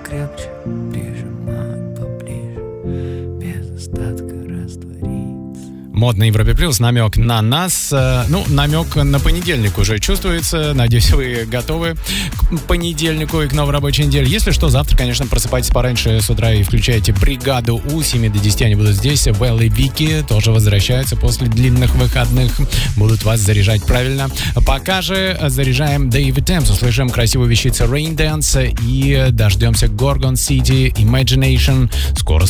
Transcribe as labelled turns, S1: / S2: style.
S1: крепче прижимать поближе, без остатка раствориться.
S2: Модный Европе Плюс, намек на нас. Намек на понедельник уже чувствуется. Надеюсь, вы готовы к понедельнику и к новой рабочей неделе. Если что, завтра, конечно, просыпайтесь пораньше с утра и включайте бригаду У. 7 до 10 они будут здесь. Вэл и Вики тоже возвращаются после длинных выходных. Будут вас заряжать правильно. Пока же заряжаем Дэвид Тэмс. Услышим красивую вещицу Rain Dance и дождемся Gorgon City, Imagination. Скоро